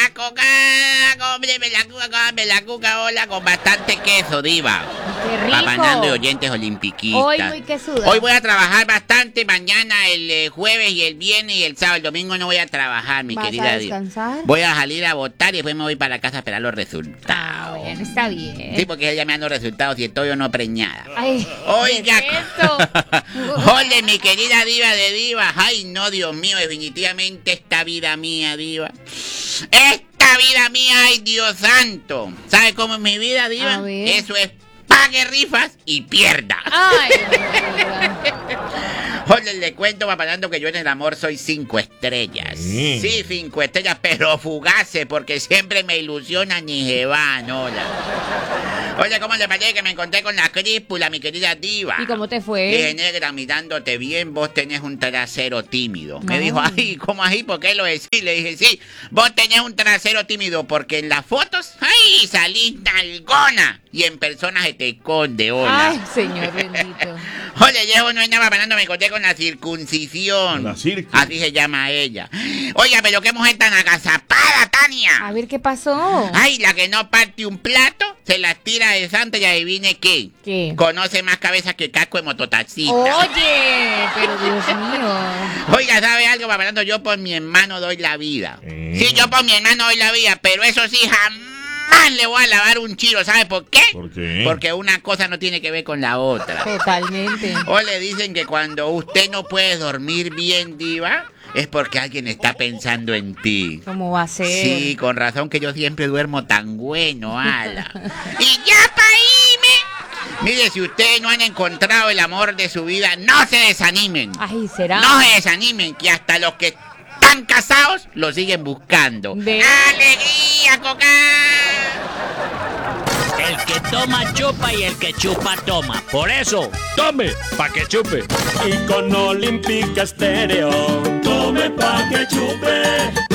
Coca! Cómpreme la cuca, hola, con bastante queso, diva. ¡Qué rico! Papanando y oyentes olimpiquistas. Hoy muy quesuda. Hoy voy a trabajar bastante, mañana, el jueves y el viernes y el sábado. El domingo no voy a trabajar, mi ¿Vas querida a diva. descansar? Voy a salir a votar y después me voy para la casa a esperar los resultados. Bueno, está bien. Sí, porque ella me dan los resultados y estoy yo no preñada. Ay, Oiga, ¿qué es esto? ole, mi querida diva de divas. Ay, no, Dios mío, definitivamente esta vida mía, diva. Esta vida mía, ay, Dios santo. ¿Sabe cómo es mi vida, diva? A ver. Eso es pague rifas y pierda. Ay, Ole, le cuento, papalando, que yo en el amor soy 5 estrellas. Sí, 5 estrellas, pero fugaces, porque siempre me ilusionan y se van, hola. Oye, ¿cómo le parece que me encontré con la críspula, mi querida diva? ¿y cómo te fue? Dije, negra, mirándote bien, vos tenés un trasero tímido. Me dijo, ay, ¿cómo así? ¿Por qué lo decís? Le dije, sí, vos tenés un trasero tímido, porque en las fotos, ay, salís nalgona. Y en persona se te esconde, hola. Ay, señor bendito. Oye, llevo no nada parando, me encontré con la circuncisión. La circun. Así se llama ella. Oiga, pero qué mujer tan agazapada, Tania. A ver, ¿qué pasó? Ay, la que no parte un plato, se las tira de santa y adivine qué. ¿Qué? Conoce más cabezas que casco de mototaxista. Oye, pero Dios mío. Oiga, ¿sabe algo, papalando? Yo por mi hermano doy la vida. Sí, yo por mi hermano doy la vida, pero eso sí, jamás le voy a lavar un chiro. ¿Sabe por qué? ¿Por qué? Porque una cosa no tiene que ver con la otra. Totalmente. O le dicen que cuando usted no puede dormir bien, diva, es porque alguien está pensando en ti. ¿Cómo va a ser? Sí, con razón que yo siempre duermo tan bueno, ala. Y ya pa' irme. Mire, si ustedes no han encontrado el amor de su vida, no se desanimen. Ay, ¿será? No se desanimen, que hasta los que están casados lo siguen buscando. Ve. ¡Alegría, Coca! El que toma chupa y el que chupa toma. Por eso, tome pa' que chupe. Y con Olímpica Estéreo, tome pa' que chupe.